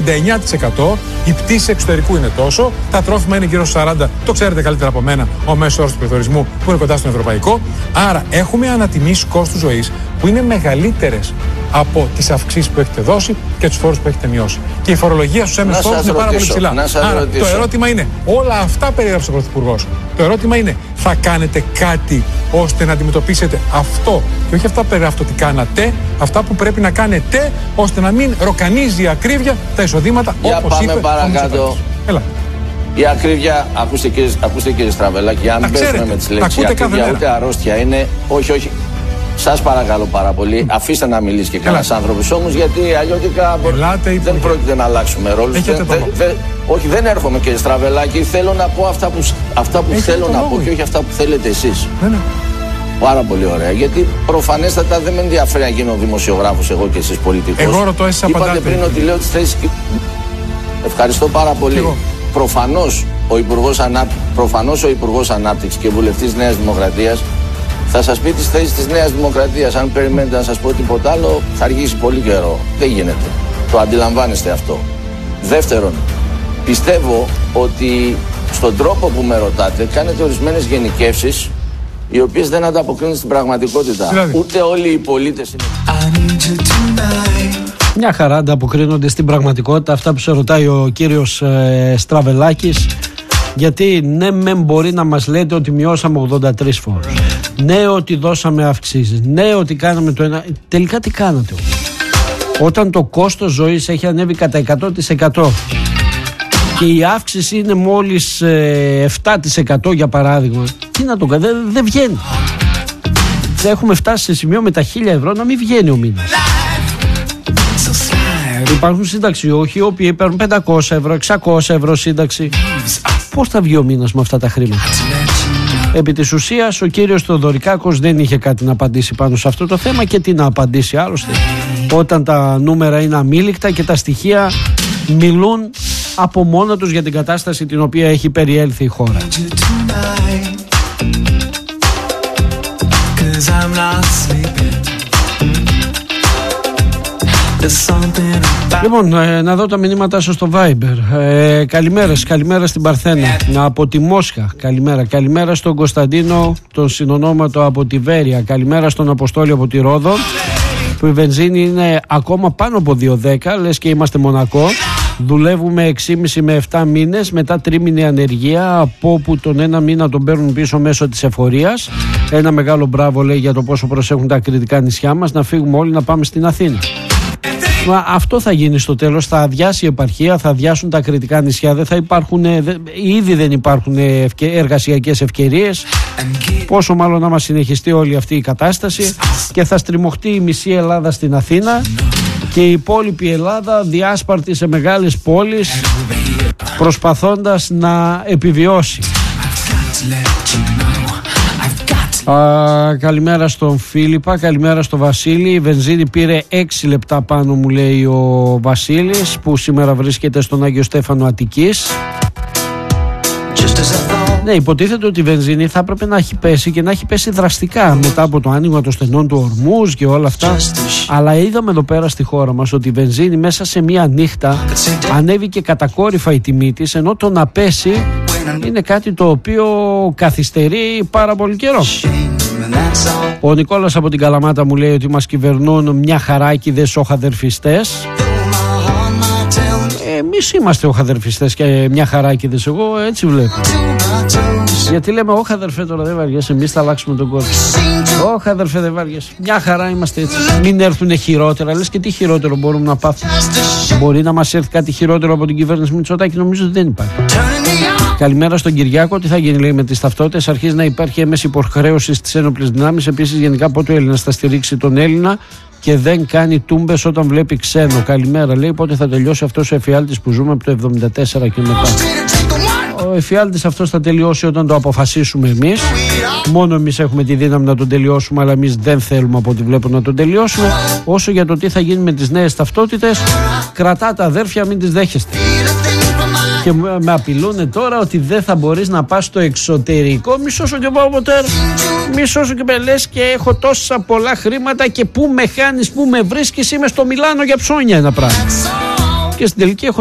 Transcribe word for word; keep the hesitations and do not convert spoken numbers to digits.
πενήντα εννέα τοις εκατό, η πτήση εξωτερικού είναι τόσο, τα τρόφιμα είναι γύρω στους σαράντα τοις εκατό, το ξέρετε καλύτερα από μένα, ο μέσος όρος του πληθωρισμού που είναι κοντά στον ευρωπαϊκό. Άρα έχουμε ανατιμήσεις κόστους ζωής που είναι μεγαλύτερες από τις αυξήσεις που έχετε δώσει και τους φόρους που έχετε μειώσει. Και η φορολογία στους έμεσους φόρους είναι πάρα πολύ ψηλά. Άρα ρωτήσω. Το ερώτημα είναι, όλα αυτά περιέγραψε ο Πρωθυπουργός. Το ερώτημα είναι, θα κάνετε κάτι ώστε να αντιμετωπίσετε αυτό και όχι αυτά περιγράφω ότι κάνατε, αυτά που πρέπει να κάνετε ώστε να μην ροκανίζει η ακρίβεια τα εισοδήματα όπως είπε. Για πάμε παρακάτω. Έλα. Η ακρίβεια, ακούστε κύριε, ακούστε κύριε Στραβελάκη, αν μην παίζουμε με τις λέξεις, η ακρίβεια ούτε αρρώστια είναι, όχι, όχι. Σας παρακαλώ πάρα πολύ, αφήστε να μιλήσει και κανένας άνθρωπος όμως, γιατί αλλιώτικα Ελάτε, δεν πρόκειται να αλλάξουμε ρόλους. Δε, δε, δε, όχι, δεν έρχομαι κύριε Στραβελάκη, θέλω να πω αυτά που, αυτά που θέλω να πω και όχι αυτά που θέλετε εσείς. Ναι, ναι. Πάρα πολύ ωραία, γιατί προφανέστατα δεν με ενδιαφέρει να γίνω δημοσιογράφος εγώ και εσείς πολιτικός. Εγώ ρωτώ, εσείς απαντάτε. Είπατε πριν ότι λέω τις θέσεις. Ευχαριστώ πάρα πολύ. Προφανώς ο Υπουργός Ανάπτυξης, προφανώς ο Υπουργός Ανάπτυξης και βουλευτής Νέας Δημοκρατίας θα σας πει τις θέσεις της Νέας Δημοκρατίας. Αν περιμένετε να σας πω τίποτα άλλο, θα αργήσει πολύ καιρό. Δεν γίνεται. Το αντιλαμβάνεστε αυτό. Δεύτερον, πιστεύω ότι στον τρόπο που με ρωτάτε κάνετε ορισμένες γενικεύσεις οι οποίες δεν ανταποκρίνονται στην πραγματικότητα. Δηλαδή. Ούτε όλοι οι πολίτες είναι. Μια χαρά ανταποκρίνονται στην πραγματικότητα αυτά που σε ρωτάει ο κύριος ε, Στραβελάκης. Γιατί ναι, μεν μπορεί να μας λέτε ότι μειώσαμε ογδόντα τρεις φόρους. Ναι, ότι δώσαμε αυξήσεις. Ναι, ότι κάναμε το ένα. Τελικά τι κάνατε όμως? Όταν το κόστος ζωής έχει ανέβει κατά εκατό τοις εκατό και η αύξηση είναι μόλις ε, επτά τοις εκατό για παράδειγμα, τι να το κάνουμε? Δεν, δεν βγαίνει. Έχουμε φτάσει σε σημείο με τα χίλια ευρώ να μην βγαίνει ο μήνας. Υπάρχουν συνταξιούχοι οι οποίοι παίρνουν πεντακόσια ευρώ, εξακόσια ευρώ σύνταξη. Πώς θα βγει ο μήνας με αυτά τα χρήματα? Επί της ουσίας ο κύριος Θεοδωρικάκος δεν είχε κάτι να απαντήσει πάνω σε αυτό το θέμα και τι να απαντήσει άλλωστε, όταν τα νούμερα είναι αμήλικτα και τα στοιχεία μιλούν από μόνα τους για την κατάσταση την οποία έχει περιέλθει η χώρα. Λοιπόν, ε, να δω τα μηνύματά σας στο Viber. ε, Καλημέρας, καλημέρα στην Παρθένα από τη Μόσχα. Καλημέρα, καλημέρα στον Κωνσταντίνο τον συνονόματο από τη Βέρεια. Καλημέρα στον Αποστόλη από τη Ρόδο, που η βενζίνη είναι ακόμα πάνω από δύο δέκα, λες και είμαστε Μονακό. Δουλεύουμε έξι και μισό με επτά μήνες μετά τρίμηνη ανεργία, από όπου τον ένα μήνα τον παίρνουν πίσω μέσω της εφορίας. Ένα μεγάλο μπράβο, λέει, για το πόσο προσέχουν τα κρητικά νησιά μας. Να φύγουμε όλοι να πάμε στην Αθήνα. Μα αυτό θα γίνει στο τέλος. Θα αδειάσει η επαρχία, θα αδειάσουν τα κρητικά νησιά, δεν θα υπάρχουν, ήδη δεν υπάρχουν εργασιακές ευκαιρίες. Πόσο μάλλον άμα συνεχιστεί όλη αυτή η κατάσταση και θα στριμωχτεί η μισή Ελλάδα στην Αθήνα και η υπόλοιπη Ελλάδα διάσπαρτη σε μεγάλες πόλεις, προσπαθώντας να επιβιώσει. Α, καλημέρα στον Φίλιππα, καλημέρα στον Βασίλη. Η βενζίνη πήρε έξι λεπτά πάνω, μου λέει ο Βασίλης, που σήμερα βρίσκεται στον Άγιο Στέφανο Αττικής. Ναι, υποτίθεται ότι η βενζίνη θα έπρεπε να έχει πέσει και να έχει πέσει δραστικά μετά από το άνοιγμα των στενών του Ορμούζ και όλα αυτά. Αλλά είδαμε εδώ πέρα στη χώρα μας ότι η βενζίνη μέσα σε μία νύχτα ανέβηκε κατακόρυφα η τιμή της, ενώ το να πέσει είναι κάτι το οποίο καθυστερεί πάρα πολύ καιρό. Ο Νικόλας από την Καλαμάτα μου λέει ότι μας κυβερνούν μια χαράκιδες οχαδερφιστές. Εμείς είμαστε οχαδερφιστές και μια χαράκιδες, εγώ έτσι βλέπω. Γιατί λέμε όχι αδερφέ, τώρα δεν βαριέσαι, εμείς θα αλλάξουμε τον κόσμο. Όχι αδερφέ, δεν βαριέσαι, μια χαρά είμαστε έτσι. Μην έρθουν χειρότερα, λες και τι χειρότερο μπορούμε να πάθουμε? Μπορεί να μας έρθει κάτι χειρότερο από την κυβέρνηση Μητσοτάκη? Νομίζω ότι δεν υπάρχει. Καλημέρα στον Κυριάκο. Τι θα γίνει, λέει, με τις ταυτότητες? Αρχίζει να υπάρχει έμεση υποχρέωση στις ένοπλες δυνάμεις. Επίσης, γενικά, πότε ο Έλληνας θα στηρίξει τον Έλληνα και δεν κάνει τούμπες όταν βλέπει ξένο? Καλημέρα, λέει. Πότε θα τελειώσει αυτός ο εφιάλτης που ζούμε από το εβδομήντα τέσσερα και μετά? Ο εφιάλτης αυτός θα τελειώσει όταν το αποφασίσουμε εμείς. Μόνο εμείς έχουμε τη δύναμη να τον τελειώσουμε, αλλά εμείς δεν θέλουμε από ό,τι βλέπω να τον τελειώσουμε. Όσο για το τι θα γίνει με τις νέες ταυτότητες, κρατάτε αδέρφια, μην τις δέχεστε. Και με απειλούν τώρα ότι δεν θα μπορείς να πας στο εξωτερικό. Μη σώσω και πάω ποτέ. Μη σώσω και με λες και έχω τόσα πολλά χρήματα και πού με χάνεις, πού με βρίσκεις? Είμαι στο Μιλάνο για ψώνια, ένα πράγμα. και στην τελική έχω